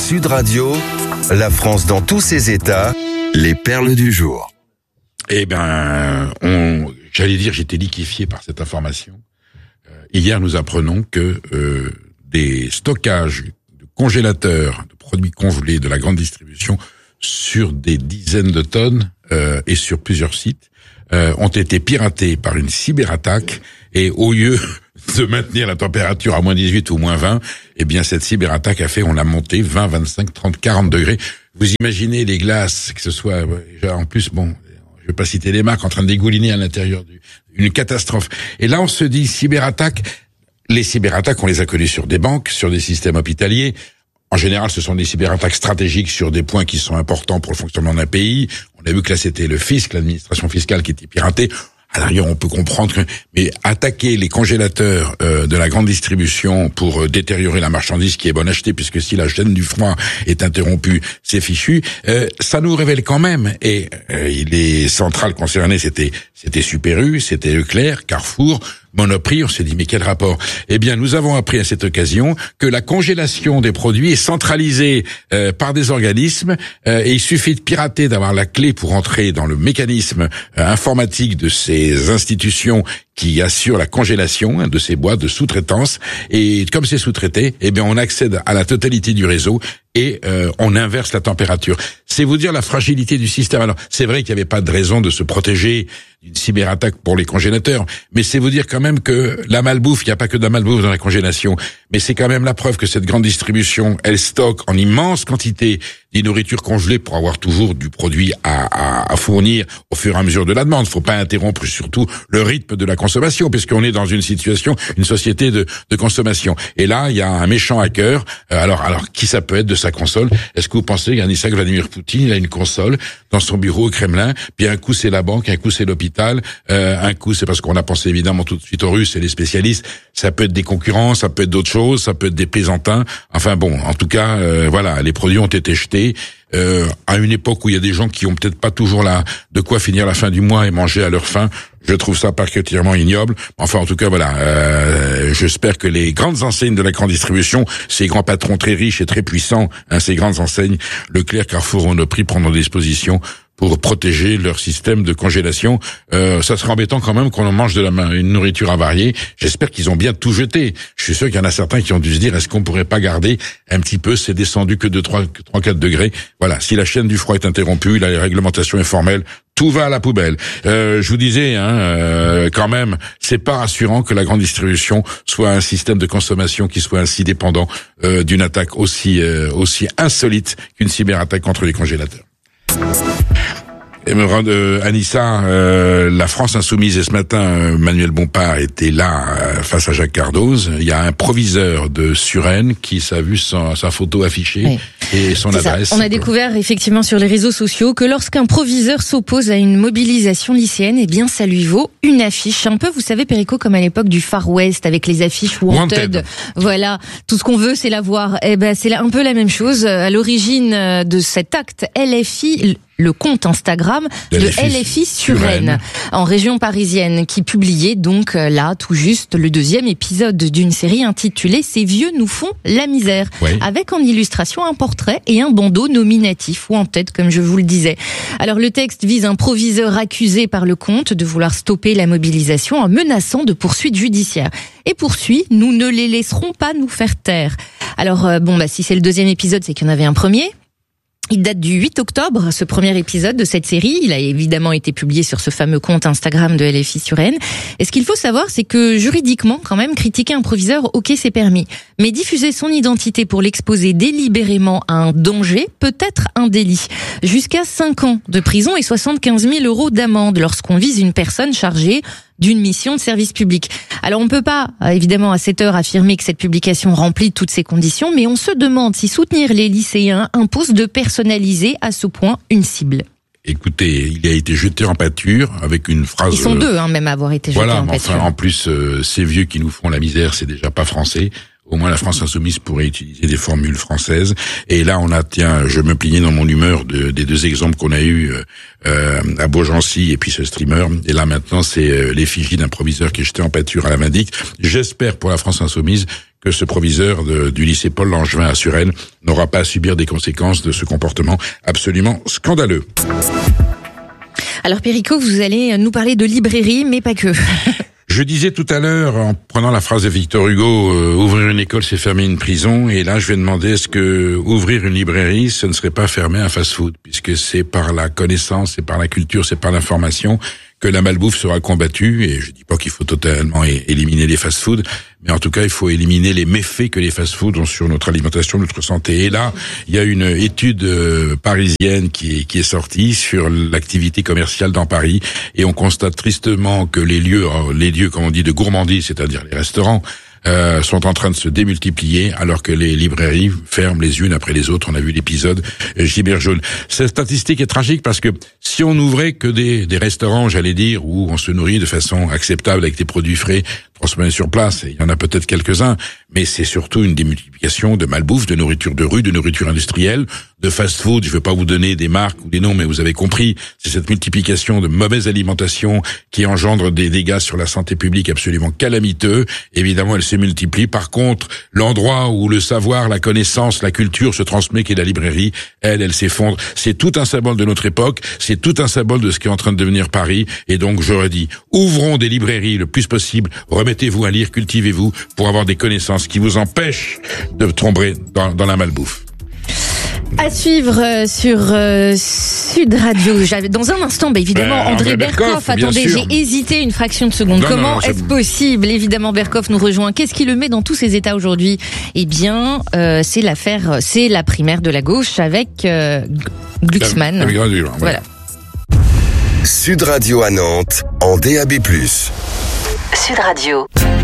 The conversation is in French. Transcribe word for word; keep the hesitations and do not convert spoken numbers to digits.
Sud Radio, la France dans tous ses états, les perles du jour. Eh ben, on, j'allais dire, j'étais liquéfié par cette information. Euh, hier, nous apprenons que euh, des stockages de congélateurs, de produits congelés de la grande distribution sur des dizaines de tonnes euh, et sur plusieurs sites euh, ont été piratés par une cyberattaque. Et au lieu de maintenir la température à moins dix-huit ou moins vingt, eh bien cette cyberattaque a fait, on l'a monté vingt, vingt-cinq, trente, quarante degrés. Vous imaginez les glaces, que ce soit, en plus, bon, je vais pas citer les marques, en train de dégouliner à l'intérieur d'une catastrophe. Et là, on se dit, cyberattaque, les cyberattaques, on les a connues sur des banques, sur des systèmes hospitaliers. En général, ce sont des cyberattaques stratégiques sur des points qui sont importants pour le fonctionnement d'un pays. On a vu que là, c'était le fisc, l'administration fiscale qui était piratée. À l'arrière, on peut comprendre que, mais attaquer les congélateurs euh, de la grande distribution pour euh, détériorer la marchandise qui est bonne achetée, puisque si la chaîne du froid est interrompue, c'est fichu. Euh, ça nous révèle quand même, et euh, les centrales concernées, c'était c'était Super U, c'était Leclerc, Carrefour, Monoprix. On s'est dit, mais quel rapport? Eh bien, nous avons appris à cette occasion que la congélation des produits est centralisée euh, par des organismes, euh, et il suffit de pirater, d'avoir la clé pour entrer dans le mécanisme euh, informatique de ces institutions qui assurent la congélation hein, de ces boîtes de sous-traitance. Et comme c'est sous-traité, eh bien, on accède à la totalité du réseau et euh, on inverse la température. C'est vous dire la fragilité du système. Alors, c'est vrai qu'il n'y avait pas de raison de se protéger d'une cyberattaque pour les congélateurs, mais c'est vous dire quand même que la malbouffe, il n'y a pas que de la malbouffe dans la congélation, mais c'est quand même la preuve que cette grande distribution, elle stocke en immense quantité des nourritures congelées pour avoir toujours du produit à, à, à fournir au fur et à mesure de la demande. Il ne faut pas interrompre surtout le rythme de la consommation, puisqu'on est dans une situation, une société de, de consommation. Et là, il y a un méchant hacker. Euh, alors, alors, qui ça peut être de sa console? Est-ce que vous pensez qu'un Issa Vladimir Poutine, il a une console dans son bureau au Kremlin? Puis un coup c'est la banque, un coup c'est l'hôpital, euh, un coup c'est parce qu'on a pensé évidemment tout de suite aux Russes et les spécialistes. Ça peut être des concurrents, ça peut être d'autres choses, ça peut être des plaisantins. Enfin bon, en tout cas, euh, voilà, les produits ont été jetés. Euh, à une époque où il y a des gens qui ont peut-être pas toujours là de quoi finir la fin du mois et manger à leur faim, je trouve ça particulièrement ignoble. Enfin, en tout cas, voilà, euh, j'espère que les grandes enseignes de la grande distribution, ces grands patrons très riches et très puissants, hein, ces grandes enseignes, Leclerc, Carrefour, Monoprix, prendront des dispositions pour protéger leur système de congélation. Euh, ça serait embêtant quand même qu'on en mange de la main, une nourriture avariée. J'espère qu'ils ont bien tout jeté. Je suis sûr qu'il y en a certains qui ont dû se dire, est-ce qu'on pourrait pas garder un petit peu, c'est descendu que de trois, quatre degrés. Voilà, si la chaîne du froid est interrompue, la réglementation est formelle, tout va à la poubelle. Euh, je vous disais, hein, euh, quand même, c'est pas rassurant que la grande distribution soit un système de consommation qui soit ainsi dépendant euh, d'une attaque aussi euh, aussi insolite qu'une cyberattaque contre les congélateurs. Et me rend, euh, Anissa, euh, la France insoumise, et ce matin, euh, Manuel Bompard était là euh, face à Jacques Cardoz. Il y a un proviseur de Suresnes qui s'est vu sa, sa photo affichée oui. et son C'est adresse. Ça. On a découvert effectivement sur les réseaux sociaux que lorsqu'un proviseur s'oppose à une mobilisation lycéenne, eh bien ça lui vaut une affiche. Un peu, vous savez, Perico, comme à l'époque du Far West avec les affiches Wanted. Wanted. Voilà, tout ce qu'on veut, c'est la voir. Eh ben c'est un peu la même chose. À l'origine de cet acte, L F I, le compte Instagram de, de L F I Suresnes, en région parisienne, qui publiait donc là tout juste le deuxième épisode d'une série intitulée « Ces vieux nous font la misère oui. », avec en illustration un portrait et un bandeau nominatif, ou en tête comme je vous le disais. Alors le texte vise un proviseur accusé par le compte de vouloir stopper la mobilisation en menaçant de poursuites judiciaires. Et poursuit, nous ne les laisserons pas nous faire taire. Alors euh, bon bah si c'est le deuxième épisode, c'est qu'il y en avait un premier. Il date du huit octobre, ce premier épisode de cette série. Il a évidemment été publié sur ce fameux compte Instagram de L F I Suresnes. Et ce qu'il faut savoir, c'est que juridiquement, quand même, critiquer un proviseur, ok, c'est permis. Mais diffuser son identité pour l'exposer délibérément à un danger peut être un délit. Jusqu'à cinq ans de prison et soixante-quinze mille euros d'amende lorsqu'on vise une personne chargée d'une mission de service public. Alors on ne peut pas, évidemment, à cette heure affirmer que cette publication remplit toutes ces conditions, mais on se demande si soutenir les lycéens impose de personnaliser à ce point une cible. Écoutez, il a été jeté en pâture avec une phrase... Ils sont deux, hein, même à avoir été jetés voilà, en pâture. Enfin, en plus, euh, ces vieux qui nous font la misère, c'est déjà pas français. Au moins, la France insoumise pourrait utiliser des formules françaises. Et là, on a, tiens, je me pliais dans mon humeur de, des deux exemples qu'on a eus euh, à Beaugency et puis ce streamer. Et là, maintenant, c'est euh, l'effigie d'un proviseur qui est jeté en pâture à la Vindic. J'espère pour la France insoumise que ce proviseur de, du lycée Paul Langevin à Suresnes n'aura pas à subir des conséquences de ce comportement absolument scandaleux. Alors Perico, vous allez nous parler de librairie, mais pas que. Je disais tout à l'heure, en prenant la phrase de Victor Hugo, euh, ouvrir une école, c'est fermer une prison. Et là, je vais demander, est-ce que ouvrir une librairie, ce ne serait pas fermer un fast-food, puisque c'est par la connaissance, c'est par la culture, c'est par l'information que la malbouffe sera combattue. Et je dis pas qu'il faut totalement é- éliminer les fast-foods, mais en tout cas, il faut éliminer les méfaits que les fast-foods ont sur notre alimentation, notre santé. Et là, il y a une étude euh, parisienne qui est, qui est sortie sur l'activité commerciale dans Paris, et on constate tristement que les lieux, les lieux, comme on dit, de gourmandise, c'est-à-dire les restaurants, Euh, sont en train de se démultiplier, alors que les librairies ferment les unes après les autres. On a vu l'épisode euh, Gibert jaune. Cette statistique est tragique parce que si on n'ouvrait que des, des restaurants, j'allais dire, où on se nourrit de façon acceptable avec des produits frais transformés sur place, et il y en a peut-être quelques-uns, mais c'est surtout une démultiplication de malbouffe, de nourriture de rue, de nourriture industrielle, de fast-food. Je ne veux pas vous donner des marques ou des noms, mais vous avez compris, c'est cette multiplication de mauvaise alimentation qui engendre des dégâts sur la santé publique absolument calamiteux. Évidemment, elle se multiplie. Par contre, l'endroit où le savoir, la connaissance, la culture se transmet, qui est la librairie, elle, elle s'effondre. C'est tout un symbole de notre époque, c'est tout un symbole de ce qui est en train de devenir Paris. Et donc, j'aurais dit, ouvrons des librairies le plus possible, remettez-vous à lire, cultivez-vous pour avoir des connaissances qui vous empêchent de tomber dans, dans la malbouffe. À suivre euh, sur euh, Sud Radio. J'avais dans un instant, bah évidemment, ben, André, André Berkoff. Berkoff, Attendez, j'ai hésité une fraction de seconde. Non, Comment non, est-ce c'est... possible? Évidemment, Berkoff nous rejoint. Qu'est-ce qui le met dans tous ses états aujourd'hui? Eh bien, euh, c'est l'affaire, c'est la primaire de la gauche avec euh, Glucksmann. Avec Glucksmann, ouais. Voilà. Sud Radio à Nantes en D A B plus. Sud Radio.